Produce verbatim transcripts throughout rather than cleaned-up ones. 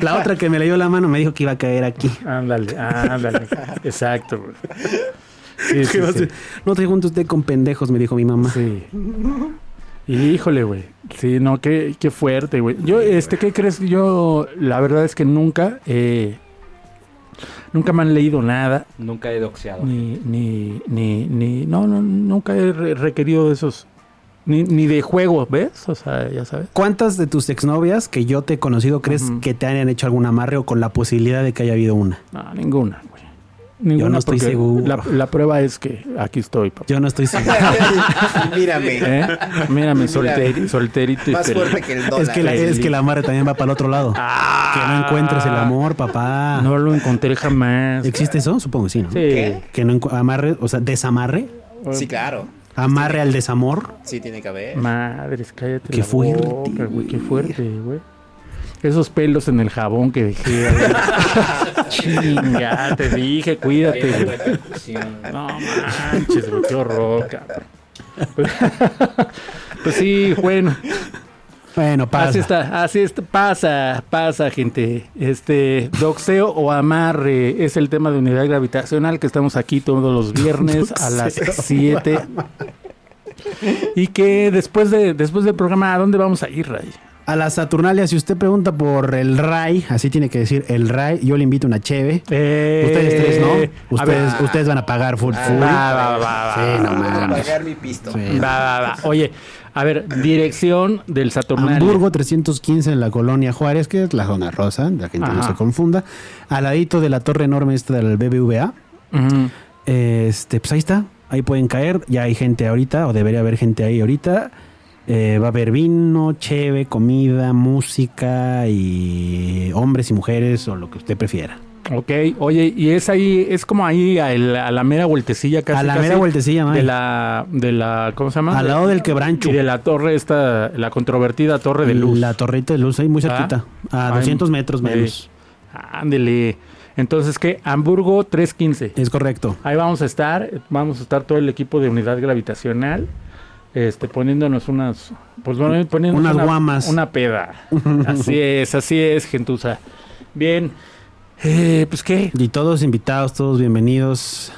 La otra que me leyó la mano me dijo que iba a caer aquí. Ándale, ándale. Exacto, güey. Sí, sí, sí. No te junte usted con pendejos, me dijo mi mamá. Sí. Híjole, güey. Sí, no, qué, qué fuerte, güey. Yo, este, ¿qué crees? Yo, la verdad es que nunca, eh, nunca me han leído nada. Nunca he doxeado. Ni, ni, ni, ni, no, no, nunca he re- requerido de esos, ni, ni de juego, ¿ves? O sea, ya sabes. ¿Cuántas de tus exnovias que yo te he conocido crees Uh-huh. que te hayan hecho algún amarre o con la posibilidad de que haya habido una? No, ninguna, güey. Ninguna, Yo no estoy porque seguro. La, la prueba es que aquí estoy, papá. Yo no estoy seguro. Mírame. ¿Eh? Mírame, solteri, solterito y Más feliz. fuerte que el dólar. Es que, la, es que el amarre también va para el otro lado. Ah, Que no encuentres el amor, papá. No lo encontré jamás. ¿Existe eso? Supongo que sí, ¿no? Sí. ¿Qué? Que no encu- amarre, o sea, desamarre. Sí, claro. Amarre al desamor. Sí, tiene que haber. Madres, cállate. Qué la fuerte, boca, güey. Qué güey. fuerte, güey. Esos pelos en el jabón que dejé. Chinga, te dije, cuídate, güey. No manches, güey, qué horror, cabrón. Pues, pues sí, bueno. Bueno, pasa. Así está, así está, pasa, pasa, gente. Este, doxeo o amarre es el tema de Unidad Gravitacional, que estamos aquí todos los viernes a las siete. Y que después de después del programa, ¿a dónde vamos a ir, Ray? A la Saturnalia, si usted pregunta por el R A I, así tiene que decir el R A I, yo le invito una cheve. Eh, Ustedes tres no. a Ustedes, ver. ustedes van a pagar full full. Va, va, va, va, Sí, no Voy a mames. pagar mi pisto. Sí. Va, va, va. Oye, a ver, dirección del Saturnalia. Hamburgo trescientos quince en la colonia Juárez, que es la zona rosa, la gente no Ajá. se confunda. Al ladito de la torre enorme esta del B B V A. Ujú. Este, pues ahí está. Ahí pueden caer. Ya hay gente ahorita, o debería haber gente ahí ahorita. Eh, va a haber vino, cheve, comida, música y hombres y mujeres o lo que usted prefiera. Ok, oye, y es ahí, es como ahí a, el- a la mera vueltecilla casi. A la casi, mera vueltecilla, man. de la, de la, ¿cómo se llama? Al lado del quebrancho. Y de la torre esta, la controvertida torre de luz. La torreta de luz ahí muy cerquita. A Ay, doscientos metros menos. Ándele. Entonces, ¿qué? Hamburgo trescientos quince. Es correcto. Ahí vamos a estar, vamos a estar todo el equipo de Unidad Gravitacional, este, poniéndonos unas, pues bueno, poniéndonos Unas una, guamas. una peda. Así es, así es, gentuza. Bien, eh, pues qué. Y todos invitados, todos bienvenidos.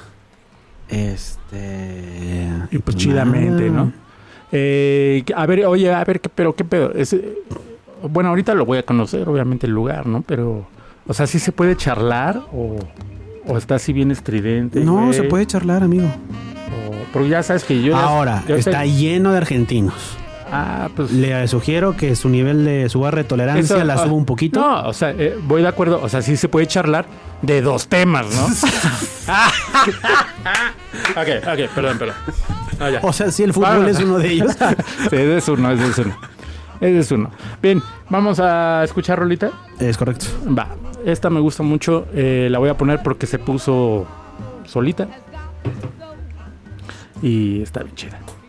Este. Y pues chidamente, ¿no? Eh, a ver, oye, a ver, ¿qué, pero qué pedo. Es, eh, bueno, ahorita lo voy a conocer, obviamente, el lugar, ¿no? Pero, o sea, ¿sí se puede charlar o, o está así bien estridente? No, güey? se puede charlar, amigo. O- porque ya sabes que yo... ya- Ahora, yo está sé- lleno de argentinos. Ah, pues... Le sugiero que su nivel de su barra de tolerancia eso, la ah, suba un poquito. No, o sea, eh, voy de acuerdo. O sea, sí se puede charlar de dos temas, ¿no? ok, ok, perdón, perdón. Ah, ya. O sea, si el fútbol Vamos. es uno de ellos. Sí, ese es uno, ese es uno. Ese es uno. Bien, vamos a escuchar, Rolita. Es correcto. Va, esta me gusta mucho. eh, la voy a poner porque se puso solita. Y está bien chida.